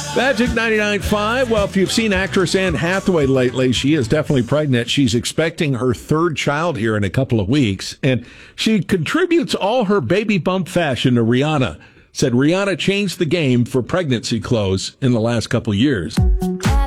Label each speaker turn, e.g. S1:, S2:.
S1: Magic 99.5. Well, if you've seen actress Anne Hathaway lately, she is definitely pregnant. She's expecting her third child here in a couple of weeks. And she contributes all her baby bump fashion to Rihanna. Said Rihanna changed the game for pregnancy clothes in the last couple of years.